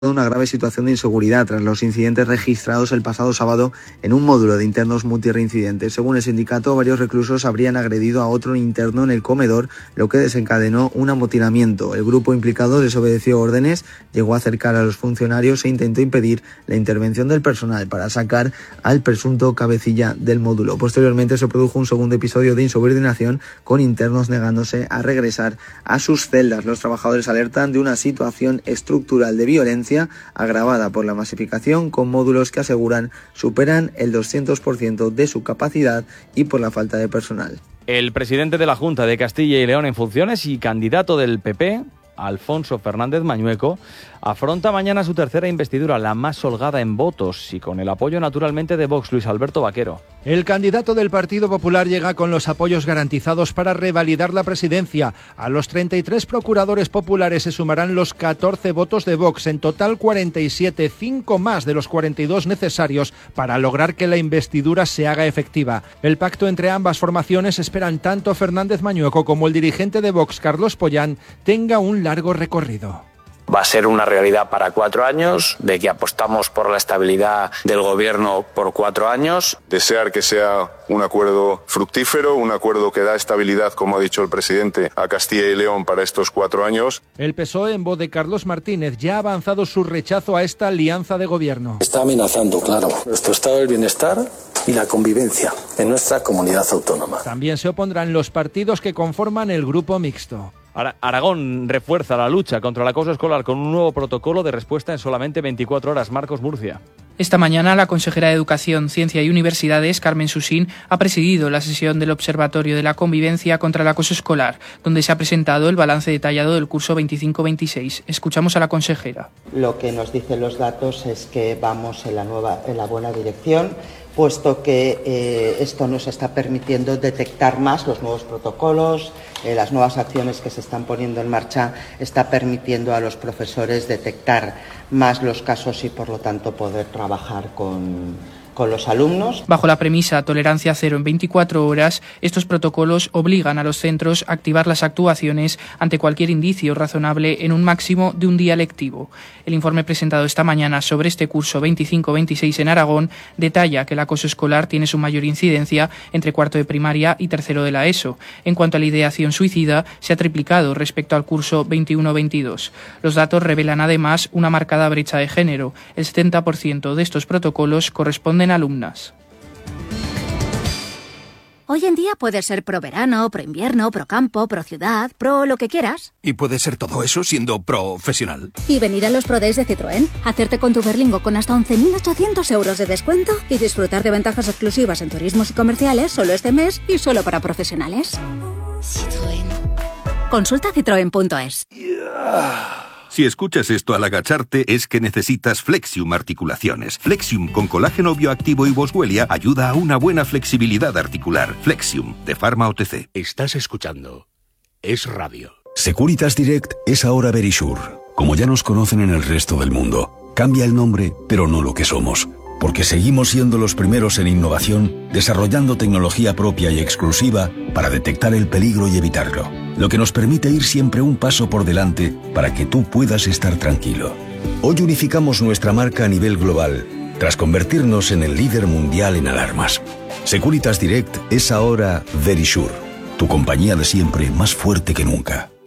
una grave situación de inseguridad tras los incidentes registrados el pasado sábado en un módulo de internos multireincidentes. Según el sindicato, varios reclusos habrían agredido a otro interno en el comedor, lo que desencadenó un amotinamiento. El grupo implicado desobedeció órdenes, llegó a acercar a los funcionarios e intentó impedir la intervención del personal para sacar al presunto cabecilla del módulo. Posteriormente se produjo un segundo episodio de insubordinación con internos negándose a regresar a sus celdas. Los trabajadores alertan de una situación estructural de violencia agravada por la masificación, con módulos que aseguran superan el 200% de su capacidad y por la falta de personal. El presidente de la Junta de Castilla y León en funciones y candidato del PP, Alfonso Fernández Mañueco, afronta mañana su tercera investidura, la más holgada en votos y con el apoyo naturalmente de Vox, Luis Alberto Vaquero. El candidato del Partido Popular llega con los apoyos garantizados para revalidar la presidencia. A los 33 procuradores populares se sumarán los 14 votos de Vox, en total 47, 5 más de los 42 necesarios para lograr que la investidura se haga efectiva. El pacto entre ambas formaciones esperan tanto Fernández Mañueco como el dirigente de Vox, Carlos Pollán, tenga un largo recorrido. Va a ser una realidad para 4 años, de que apostamos por la estabilidad del gobierno por 4 años. Desear que sea un acuerdo fructífero, un acuerdo que da estabilidad, como ha dicho el presidente, a Castilla y León para estos 4 años. El PSOE, en voz de Carlos Martínez, ya ha avanzado su rechazo a esta alianza de gobierno. Está amenazando, claro, nuestro estado del bienestar y la convivencia en nuestra comunidad autónoma. También se opondrán los partidos que conforman el grupo mixto. Aragón refuerza la lucha contra el acoso escolar con un nuevo protocolo de respuesta en solamente 24 horas. Marcos Murcia. Esta mañana la consejera de Educación, Ciencia y Universidades, Carmen Susín, ha presidido la sesión del Observatorio de la Convivencia contra el Acoso Escolar, donde se ha presentado el balance detallado del curso 25-26. Escuchamos a la consejera. Lo que nos dicen los datos es que vamos en la buena dirección, puesto que esto nos está permitiendo detectar más los nuevos protocolos, las nuevas acciones que se están poniendo en marcha, está permitiendo a los profesores detectar más los casos y, por lo tanto, poder trabajar con los alumnos. Bajo la premisa tolerancia cero en 24 horas, estos protocolos obligan a los centros a activar las actuaciones ante cualquier indicio razonable en un máximo de un día lectivo. El informe presentado esta mañana sobre este curso 25-26 en Aragón detalla que el acoso escolar tiene su mayor incidencia entre cuarto de primaria y tercero de la ESO. En cuanto a la ideación suicida, se ha triplicado respecto al curso 21-22. Los datos revelan además una marcada brecha de género. El 70% de estos protocolos corresponden a alumnas. Hoy en día puedes ser pro verano, pro invierno, pro campo, pro ciudad, pro lo que quieras. Y puedes ser todo eso siendo profesional. Y venir a los Pro Days de Citroën, hacerte con tu Berlingo con hasta 11.800 euros de descuento y disfrutar de ventajas exclusivas en turismos y comerciales solo este mes y solo para profesionales. Citroën. Consulta citroen.es. Si escuchas esto al agacharte es que necesitas Flexium Articulaciones. Flexium con colágeno bioactivo y boswellia ayuda a una buena flexibilidad articular. Flexium, de Pharma OTC. Estás escuchando Es Radio. Securitas Direct es ahora Verisure. Como ya nos conocen en el resto del mundo, cambia el nombre, pero no lo que somos. Porque seguimos siendo los primeros en innovación, desarrollando tecnología propia y exclusiva para detectar el peligro y evitarlo. Lo que nos permite ir siempre un paso por delante para que tú puedas estar tranquilo. Hoy unificamos nuestra marca a nivel global, tras convertirnos en el líder mundial en alarmas. Securitas Direct es ahora Verisure, tu compañía de siempre más fuerte que nunca.